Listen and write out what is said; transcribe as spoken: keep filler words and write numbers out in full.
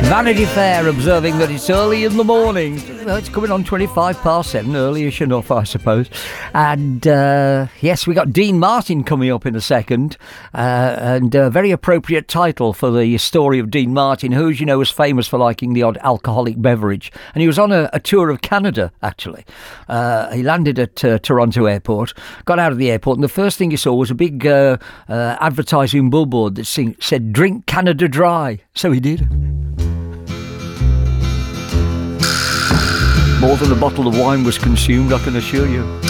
Vanity Fair observing that it's early in the morning. Well, it's coming on twenty-five past seven, early-ish enough, I suppose. And uh, yes, we got Dean Martin coming up in a second, uh, and a very appropriate title for the story of Dean Martin, who, as you know, was famous for liking the odd alcoholic beverage. And he was on a, a tour of Canada, actually. Uh, he landed at uh, Toronto Airport, got out of the airport, and the first thing he saw was a big uh, uh, advertising billboard that sing- said, "Drink Canada Dry." So he did. More than a bottle of wine was consumed, I can assure you.